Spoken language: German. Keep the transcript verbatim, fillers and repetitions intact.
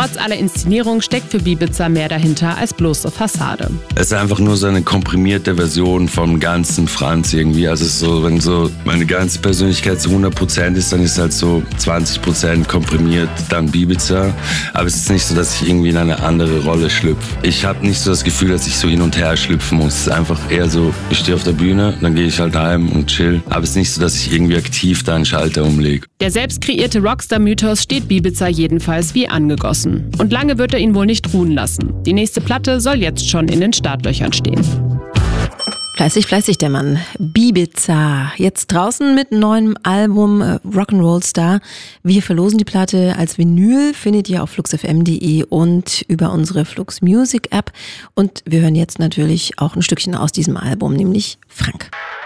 Trotz aller Inszenierung steckt für Bibiza mehr dahinter als bloße Fassade. Es ist einfach nur so eine komprimierte Version vom ganzen Franz irgendwie. Also es ist so, wenn so meine ganze Persönlichkeit zu hundert Prozent ist, dann ist halt so zwanzig Prozent komprimiert dann Bibiza. Aber es ist nicht so, dass ich irgendwie in eine andere Rolle schlüpfe. Ich habe nicht so das Gefühl, dass ich so hin und her schlüpfen muss. Es ist einfach eher so, ich stehe auf der Bühne, dann gehe ich halt heim und chill. Aber es ist nicht so, dass ich irgendwie aktiv da einen Schalter umlege. Der selbst kreierte Rockstar-Mythos steht Bibiza jedenfalls wie angegossen. Und lange wird er ihn wohl nicht ruhen lassen. Die nächste Platte soll jetzt schon in den Startlöchern stehen. Fleißig, fleißig der Mann. Bibiza, jetzt draußen mit neuem Album äh, Rock'n'Roll Star. Wir verlosen die Platte als Vinyl, findet ihr auf flux f m punkt de und über unsere Flux Music App. Und wir hören jetzt natürlich auch ein Stückchen aus diesem Album, nämlich Frank.